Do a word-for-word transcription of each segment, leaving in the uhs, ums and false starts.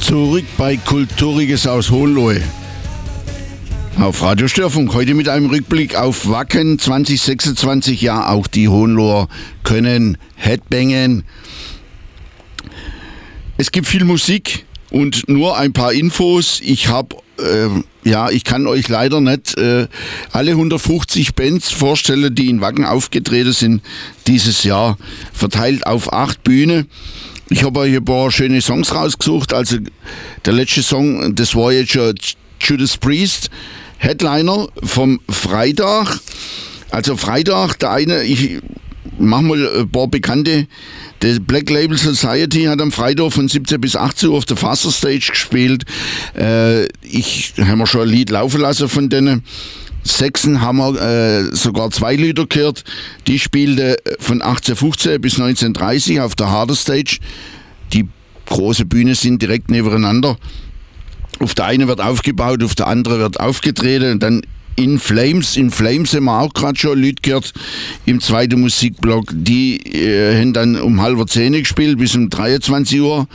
Zurück bei Kulturiges aus Hohenlohe. Auf Radio Störfunk, heute mit einem Rückblick auf Wacken zwanzig sechsundzwanzig. Ja, auch die Hohenloher können Headbangen. Es gibt viel Musik und nur ein paar Infos. Ich habe, äh, ja, ich kann euch leider nicht äh, alle hundertfünfzig Bands vorstellen, die in Wacken aufgetreten sind dieses Jahr, verteilt auf acht Bühnen. Ich habe euch ein paar schöne Songs rausgesucht. Also der letzte Song, das war jetzt schon Judas Priest, Headliner vom Freitag. Also Freitag, der eine, ich mach mal ein paar Bekannte. Der Black Label Society hat am Freitag von siebzehn bis achtzehn Uhr auf der Faster Stage gespielt. Äh, ich habe mir schon ein Lied laufen lassen von denen. Sechsen haben wir äh, sogar zwei Lieder gehört. Die spielte von achtzehn fünfzehn bis neunzehn dreißig auf der Harder Stage. Die große Bühne sind direkt nebeneinander. Auf der einen wird aufgebaut, auf der anderen wird aufgetreten. Und dann In Flames, In Flames haben wir auch gerade schon ein Lied gehört im zweiten Musikblock. Die äh, haben dann um halb zehn gespielt bis um dreiundzwanzig Uhr.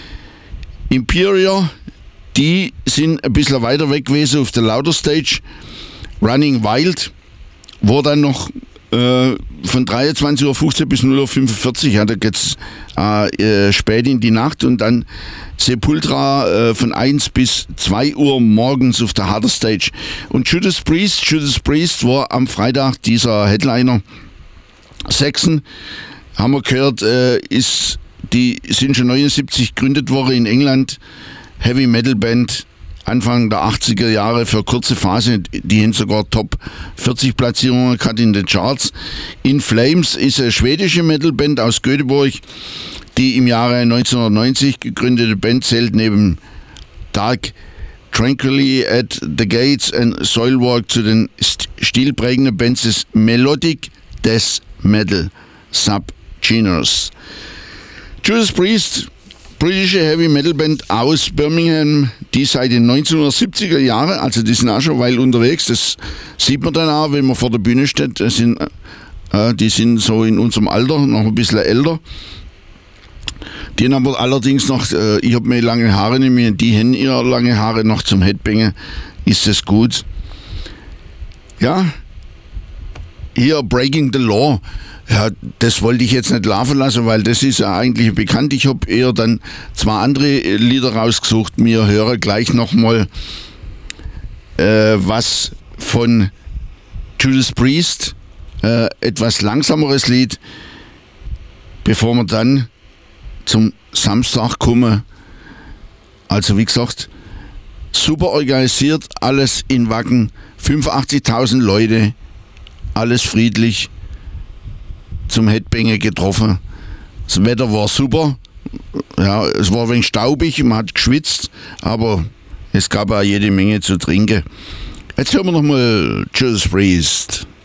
Imperial, die sind ein bisschen weiter weg gewesen auf der Louder Stage. Running Wild war dann noch äh, von dreiundzwanzig Uhr fünfzehn bis null Uhr fünfundvierzig, ja, da geht's äh, äh, spät in die Nacht, und dann Sepultura äh, von eins bis zwei Uhr morgens auf der Harder Stage. Und Judas Priest, Judas Priest war am Freitag dieser Headliner. Saxon, haben wir gehört, äh, ist, die sind schon neunundsiebzig gegründet worden in England, Heavy Metal Band, Anfang der achtziger Jahre für kurze Phase, die haben sogar Top vierzig Platzierungen gehabt in den Charts. In Flames ist eine schwedische Metalband aus Göteborg, die im Jahre neunzehnhundertneunzig gegründete Band, zählt neben Dark Tranquility at the Gates und Soilwork zu den st- stilprägenden Bands des Melodic Death Metal Subgenres. Judas Priest, britische Heavy Metal Band aus Birmingham, die seit den neunzehnhundertsiebziger Jahren, also die sind auch schon eine Weile unterwegs, das sieht man dann auch, wenn man vor der Bühne steht, das sind, äh, die sind so in unserem Alter, noch ein bisschen älter. Die haben aber allerdings noch, äh, ich habe mir lange Haare nicht mehr, die haben ihre lange Haare noch zum Headbangen, ist das gut. Ja, hier Breaking the Law. Ja, das wollte ich jetzt nicht laufen lassen, weil das ist ja eigentlich bekannt. Ich habe eher dann zwei andere Lieder rausgesucht. Wir hören gleich nochmal äh, was von Judas Priest, äh, etwas langsameres Lied, bevor wir dann zum Samstag kommen. Also wie gesagt, super organisiert, alles in Wacken, fünfundachtzigtausend Leute, alles friedlich. Zum Headbangen getroffen. Das Wetter war super. Ja, es war ein wenig staubig, man hat geschwitzt, aber es gab auch jede Menge zu trinken. Jetzt hören wir nochmal Judas Priest.